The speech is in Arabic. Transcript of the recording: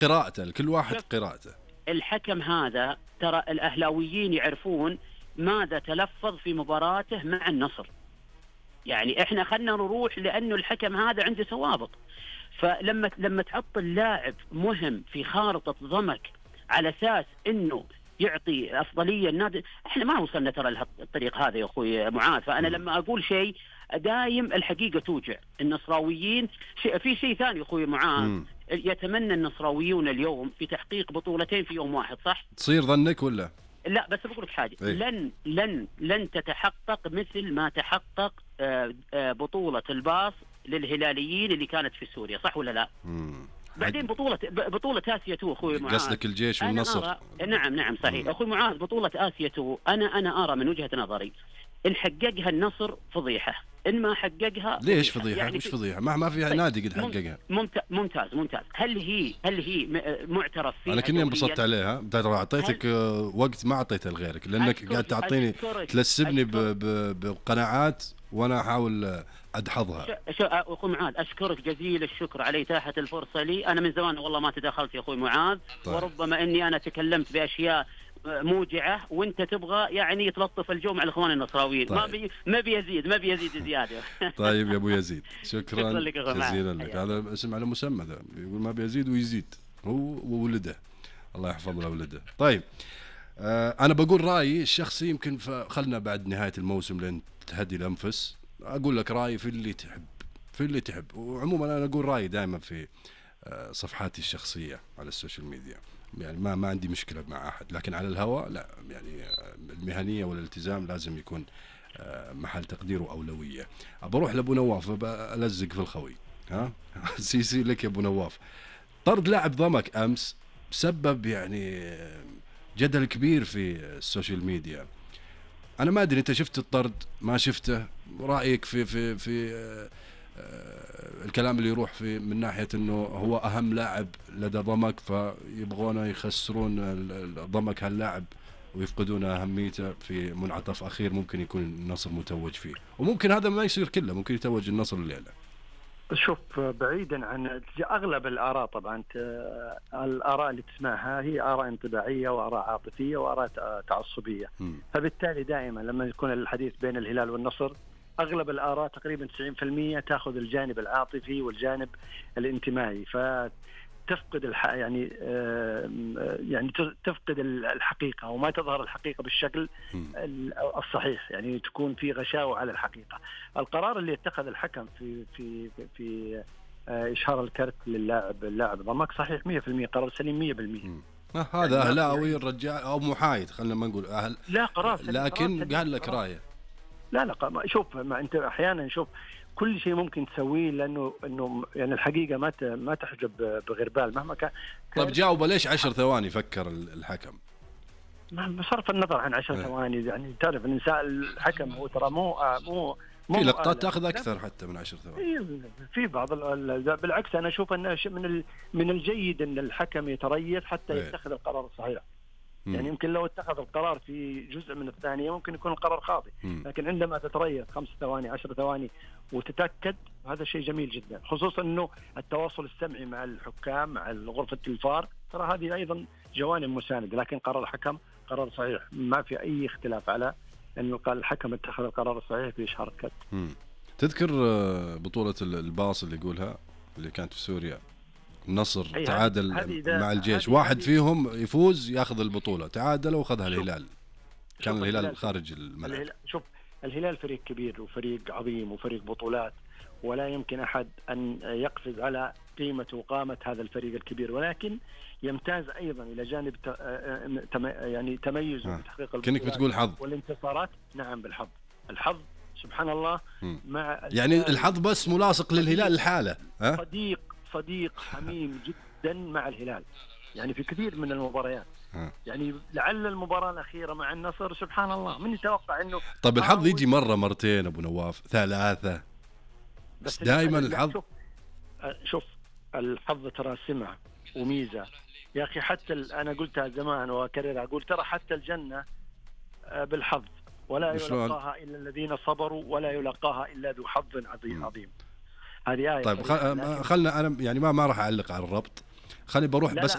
قراءته، كل واحد قراءته. الحكم هذا ترى الأهلاويين يعرفون ماذا تلفظ في مباراته مع النصر. يعني احنا خلنا نروح لأنه الحكم هذا عنده سوابق. فلما تحط اللاعب مهم في خارطة ضمك على أساس إنه يعطي أفضلية النادي، احنا ما وصلنا ترى لهالطريق هذا يا أخوي معاذ. فأنا لما أقول شيء دايم الحقيقة توجع. النصراويين في شيء ثاني يا أخوي معاذ، يتمنى النصراويون اليوم في تحقيق بطولتين في يوم واحد، صح؟ تصير ظنك ولا؟ لا بس بقول لك حاجة، لن تتحقق مثل ما تحقق بطولة الباص للهلاليين اللي كانت في سوريا، صح ولا لا؟ بعدين بطولة آسيا 2 أخوي معاذ، قصدك الجيش والنصر. نعم صحيح أخوي معاذ. بطولة آسيا 2 أنا أرى من وجهة نظري إن حققها النصر فضيحة، إن ما حققها ليش فضيحة؟ يعني مش فضيحة، ما فيها طيب نادي قد حققها. ممتاز. هل هي معترف فيها؟ أنا كني انبسطت عليها، أعطيتك وقت ما أعطيته لغيرك، لأنك قاعد تعطيني تلسبني بقناعات وأنا أحاول أدحضها. أخوي معاذ أشكرك جزيل الشكر على إتاحة الفرصة لي. أنا من زمان والله ما تداخلت يا أخوي معاذ. طيب. وربما إني أنا تكلمت بأشياء موجعة وانت تبغى يعني تلطف الجو مع الاخوان النصراويين. طيب. ما بيزيد زياده. طيب يا ابو يزيد، شكرا جزيلا لك. هذا اسم على مسمى، ذا يقول ما بيزيد ويزيد، هو وولده الله يحفظ له ولده. طيب انا بقول رايي الشخصي، يمكن خلنا بعد نهايه الموسم لين تهدي الانفس اقول لك رايي في اللي تحب. وعموما انا اقول رايي دائما في صفحاتي الشخصيه على السوشيال ميديا، يعني ما عندي مشكلة مع أحد، لكن على الهواء لا، يعني المهنية والالتزام لازم يكون محل تقدير وأولوية. بروح لأبو نواف بألزق في الخوي. ها سيسي لك يا أبو نواف. طرد لاعب ضمك أمس سبب يعني جدل كبير في السوشيال ميديا. أنا ما أدري أنت شفت الطرد ما شفته، رأيك في الكلام اللي يروح من ناحية انه هو اهم لاعب لدى ضمك، فيبغون يخسرون ضمك هاللاعب ويفقدون اهميته في منعطف اخير ممكن يكون النصر متوج فيه، وممكن هذا ما يصير كله، ممكن يتوج النصر الليلة. شوف، بعيدا عن اغلب الاراء، طبعا الاراء اللي تسمعها هي اراء انطباعيه واراء عاطفيه واراء تعصبيه. فبالتالي دائما لما يكون الحديث بين الهلال والنصر أغلب الآراء تقريبا 90% تأخذ الجانب العاطفي والجانب الانتمائي، فتفقد يعني تفقد الحقيقة وما تظهر الحقيقة بالشكل الصحيح، يعني تكون في غشاوة على الحقيقة. القرار اللي اتخذ الحكم في إشهار الكرت اللاعب ضمك صحيح 100%، قرار سليم 100%. هذا أهلاوي الرجال أو محايد، خلنا ما نقول أهل، لا قرار، لكن قال لك رأيه. لا شوف، ما انت احيانا شوف كل شيء ممكن تسويه، لانه يعني الحقيقه ما تحجب بغربال مهما كان. طيب جاوبه ليش 10 ثواني فكر الحكم؟ بصرف النظر عن 10 ثواني، يعني تعرف الانسان الحكم هو ترى مو في لقطات تاخذ اكثر حتى من 10 ثواني. في بعض بالعكس انا اشوف ان من الجيد ان الحكم يتريث حتى يتخذ القرار الصحيح. يعني يمكن لو اتخذ القرار في جزء من الثانية ممكن يكون القرار خاطئ، لكن عندما تتريث 5 ثواني 10 ثواني وتتأكد، هذا شيء جميل جدا، خصوصا أنه التواصل السمعي مع الحكام مع غرفة الفار ترى هذه أيضا جوانب مساندة. لكن قرار الحكم قرار صحيح، ما في أي اختلاف على أن الحكم اتخذ القرار الصحيح في إشهار الكرت. تذكر بطولة الباص اللي يقولها اللي كانت في سوريا، النصر تعادل مع الجيش، واحد فيهم يفوز ياخذ البطولة، تعادل وخذها الهلال، كان الهلال خارج الملعب. شوف الهلال فريق كبير وفريق عظيم وفريق بطولات، ولا يمكن أحد أن يقفز على قيمة وقامة هذا الفريق الكبير، ولكن يمتاز أيضا إلى جانب يعني تميزه في تحقيق البطولات. كأنك بتقول حظ والانتصارات. نعم بالحظ، الحظ سبحان الله. مع يعني الحظ بس ملاصق للهلال الحالة، صديق حميم جدا مع الهلال، يعني في كثير من المباريات. يعني لعل المباراة الأخيرة مع النصر سبحان الله من يتوقع أنه طب الحظ يجي مرة مرتين أبو نواف 3 بس دائما الحظ. شوف الحظ ترى سمع وميزة يا أخي، حتى أنا قلتها زمان وأكررها، أقول ترى حتى الجنة بالحظ، ولا يلقاها إلا الذين صبروا ولا يلقاها إلا ذو حظ عظيم. هذه آية. طيب خلنا أنا يعني ما راح أعلق على الربط، خلي بروح بس